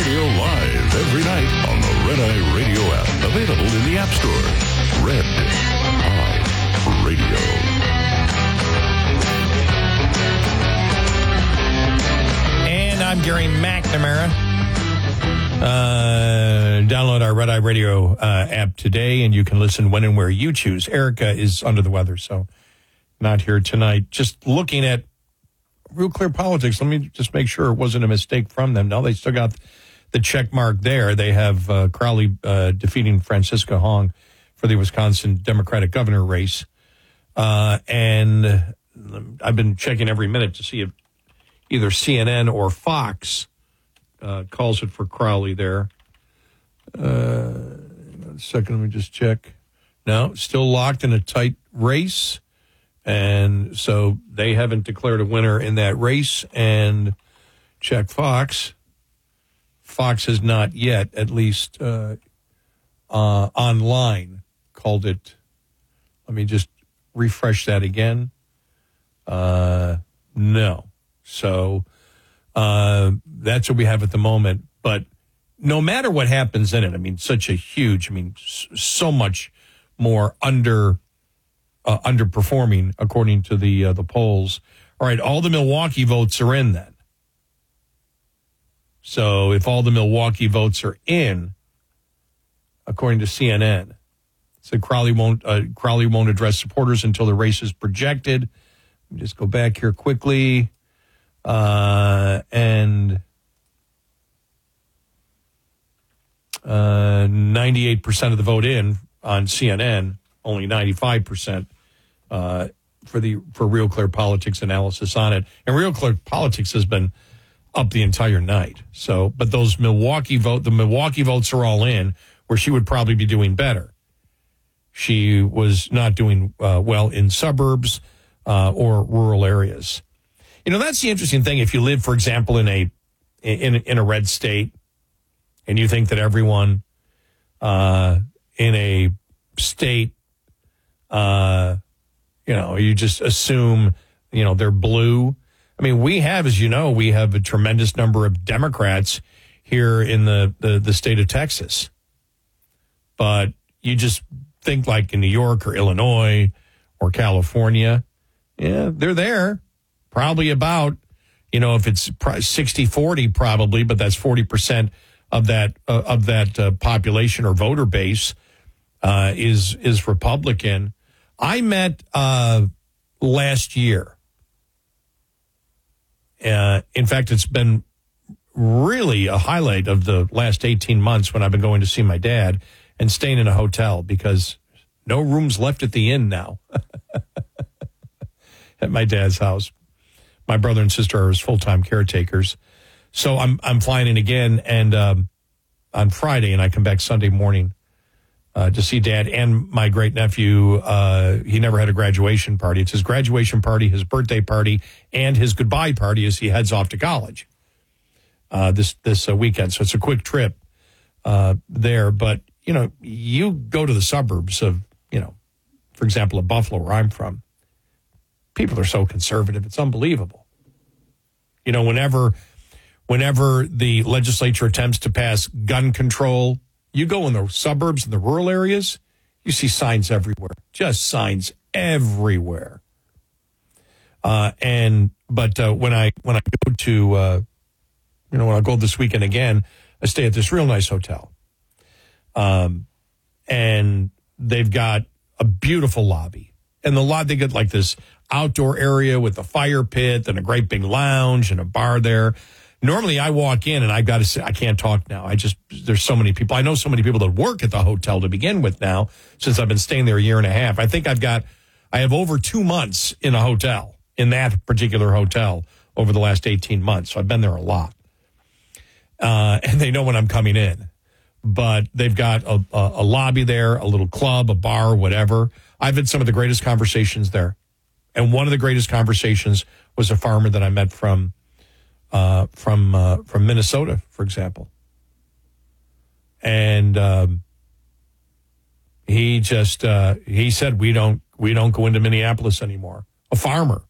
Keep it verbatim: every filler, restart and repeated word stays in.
Radio live every night on the Red Eye Radio app. Available in the App Store. Red Eye Radio. And I'm Gary McNamara. Uh, download our Red Eye Radio uh, app today, and you can listen when and where you choose. Erica is under the weather, so not here tonight. Just looking at Real Clear Politics, let me just make sure it wasn't a mistake from them. No, they still got the check mark there. They have uh, Crowley uh, defeating Francisca Hong for the Wisconsin Democratic governor race. Uh, and I've been checking every minute to see if either C N N or Fox uh, calls it for Crowley there. Uh, a second, let me just check. No, still locked in a tight race. And so they haven't declared a winner in that race. And check Fox. Fox has not yet, at least uh, uh, online, called it. Let me just refresh that again. Uh, no. So uh, that's what we have at the moment. But no matter what happens in it, I mean, such a huge, I mean, so much more under... Uh, underperforming, according to the uh, the polls. All right, all the Milwaukee votes are in then. So if all the Milwaukee votes are in, according to C N N, so Crowley won't uh, Crowley won't address supporters until the race is projected. Let me just go back here quickly, uh, and uh, ninety-eight percent of the vote in on C N N, only ninety-five percent. Uh, for the for Real Clear Politics analysis on it. And Real Clear Politics has been up the entire night. So, but those Milwaukee vote, the Milwaukee votes are all in, where she would probably be doing better. She was not doing uh, well in suburbs uh, or rural areas. You know, that's the interesting thing. If you live, for example, in a in in a red state, and you think that everyone uh, in a state, uh, you know, you just assume, you know, they're blue. I mean, we have, as you know, we have a tremendous number of Democrats here in the, the, the state of Texas. But you just think like in New York or Illinois or California, yeah, they're there. Probably about, you know, if it's sixty forty probably, but that's forty percent of that, uh, of that uh, population or voter base uh, is is Republican. I met uh, last year. Uh, in fact, it's been really a highlight of the last eighteen months when I've been going to see my dad and staying in a hotel because no rooms left at the inn now at my dad's house. My brother and sister are his full-time caretakers. So I'm I'm flying in again and um, on Friday, and I come back Sunday morning. Uh, to see Dad and my great nephew. Uh, he never had a graduation party. It's his graduation party, his birthday party, and his goodbye party as he heads off to college uh, this this uh, weekend. So it's a quick trip uh, there. But, you know, you go to the suburbs of, you know, for example, of Buffalo, where I'm from. People are so conservative. It's unbelievable. You know, whenever, whenever the legislature attempts to pass gun control, you go in the suburbs and the rural areas, you see signs everywhere, just signs everywhere. Uh, and but uh, when I when I go to uh, you know when I go this weekend again, I stay at this real nice hotel, um, and they've got a beautiful lobby, and the lobby they get like this outdoor area with a fire pit and a great big lounge and a bar there. Normally, I walk in and I've got to say, I can't talk now. I just, there's so many people. I know so many people that work at the hotel to begin with now, since I've been staying there a year and a half. I think I've got, I have over two months in a hotel, in that particular hotel over the last eighteen months. So I've been there a lot. Uh, and they know when I'm coming in. But they've got a, a, a lobby there, a little club, a bar, whatever. I've had some of the greatest conversations there. And one of the greatest conversations was a farmer that I met from Uh, from uh, from Minnesota, for example. And um, he just uh, he said we don't we don't go into Minneapolis anymore. A farmer,